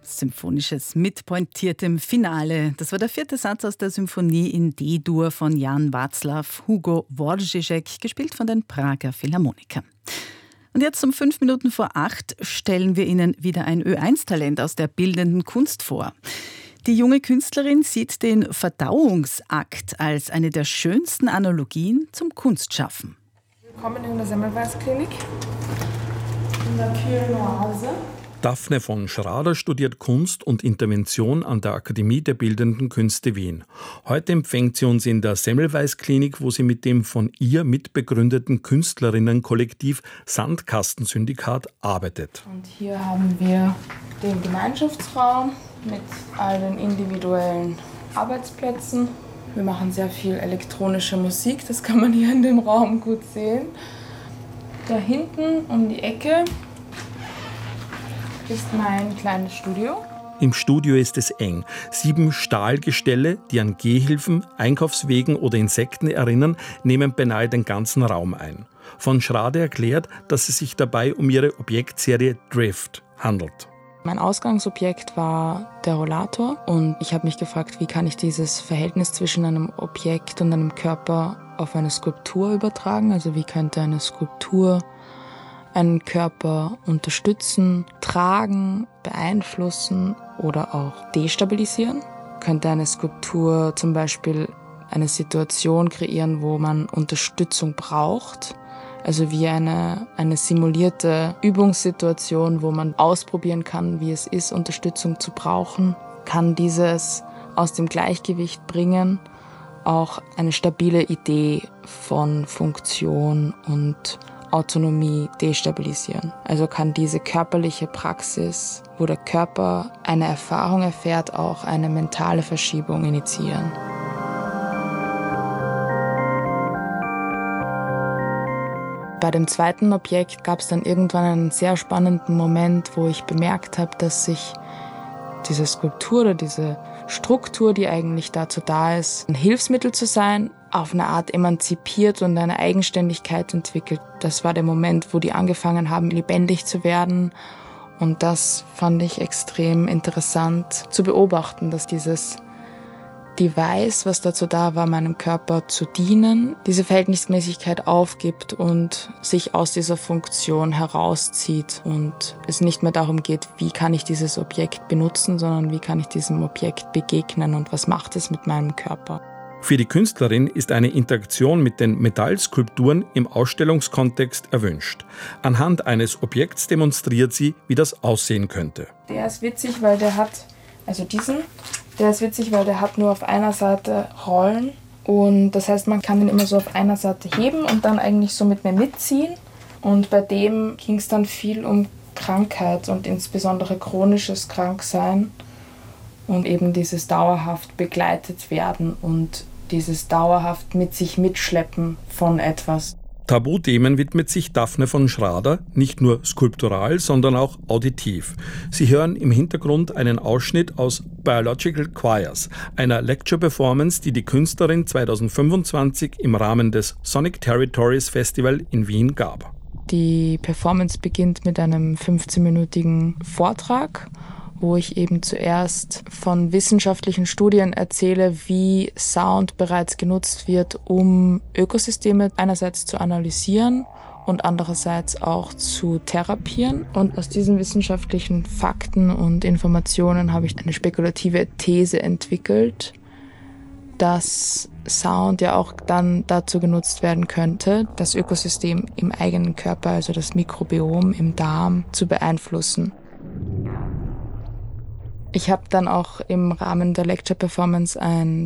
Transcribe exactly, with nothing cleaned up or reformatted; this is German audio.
Symphonisches mit pointiertem Finale. Das war der vierte Satz aus der Symphonie in D-Dur von Jan Václav Hugo Dvořák, gespielt von den Prager Philharmonikern. Und jetzt um fünf Minuten vor acht stellen wir Ihnen wieder ein Ö eins Talent aus der bildenden Kunst vor. Die junge Künstlerin sieht den Verdauungsakt als eine der schönsten Analogien zum Kunstschaffen. Willkommen in der Semmelweis-Klinik, in der kühlen Oase. Daphne von Schrader studiert Kunst und Intervention an der Akademie der Bildenden Künste Wien. Heute empfängt sie uns in der Semmelweis-Klinik, wo sie mit dem von ihr mitbegründeten Künstlerinnenkollektiv Sandkastensyndikat arbeitet. Und hier haben wir den Gemeinschaftsraum mit all den individuellen Arbeitsplätzen. Wir machen sehr viel elektronische Musik, das kann man hier in dem Raum gut sehen. Da hinten um die Ecke ist mein kleines Studio. Im Studio ist es eng. Sieben Stahlgestelle, die an Gehhilfen, Einkaufswegen oder Insekten erinnern, nehmen beinahe den ganzen Raum ein. Von Schrader erklärt, dass es sich dabei um ihre Objektserie Drift handelt. Mein Ausgangsobjekt war der Rollator und ich habe mich gefragt, wie kann ich dieses Verhältnis zwischen einem Objekt und einem Körper auf eine Skulptur übertragen? Also wie könnte eine Skulptur einen Körper unterstützen, tragen, beeinflussen oder auch destabilisieren? Könnte eine Skulptur zum Beispiel eine Situation kreieren, wo man Unterstützung braucht? Also wie eine, eine simulierte Übungssituation, wo man ausprobieren kann, wie es ist, Unterstützung zu brauchen? Kann dieses aus dem Gleichgewicht bringen auch eine stabile Idee von Funktion und Autonomie destabilisieren. Also kann diese körperliche Praxis, wo der Körper eine Erfahrung erfährt, auch eine mentale Verschiebung initiieren. Bei dem zweiten Objekt gab es dann irgendwann einen sehr spannenden Moment, wo ich bemerkt habe, dass sich diese Skulptur oder diese Struktur, die eigentlich dazu da ist, ein Hilfsmittel zu sein, auf eine Art emanzipiert und eine Eigenständigkeit entwickelt. Das war der Moment, wo die angefangen haben, lebendig zu werden. Und das fand ich extrem interessant zu beobachten, dass dieses Device, was dazu da war, meinem Körper zu dienen, diese Verhältnismäßigkeit aufgibt und sich aus dieser Funktion herauszieht und es nicht mehr darum geht, wie kann ich dieses Objekt benutzen, sondern wie kann ich diesem Objekt begegnen und was macht es mit meinem Körper. Für die Künstlerin ist eine Interaktion mit den Metallskulpturen im Ausstellungskontext erwünscht. Anhand eines Objekts demonstriert sie, wie das aussehen könnte. Der ist witzig, weil der hat, also diesen, der ist witzig, weil der hat nur auf einer Seite Rollen und das heißt, man kann ihn immer so auf einer Seite heben und dann eigentlich so mit mir mitziehen. Und bei dem ging es dann viel um Krankheit und insbesondere chronisches Kranksein und eben dieses dauerhaft begleitet werden und dieses dauerhaft mit sich mitschleppen von etwas. Tabuthemen widmet sich Daphne von Schrader nicht nur skulptural, sondern auch auditiv. Sie hören im Hintergrund einen Ausschnitt aus Biological Choirs, einer Lecture-Performance, die die Künstlerin zwanzig fünfundzwanzig im Rahmen des Sonic Territories Festival in Wien gab. Die Performance beginnt mit einem fünfzehnminütigen Vortrag, wo ich eben zuerst von wissenschaftlichen Studien erzähle, wie Sound bereits genutzt wird, um Ökosysteme einerseits zu analysieren und andererseits auch zu therapieren. Und aus diesen wissenschaftlichen Fakten und Informationen habe ich eine spekulative These entwickelt, dass Sound ja auch dann dazu genutzt werden könnte, das Ökosystem im eigenen Körper, also das Mikrobiom im Darm, zu beeinflussen. Ich habe dann auch im Rahmen der Lecture-Performance ein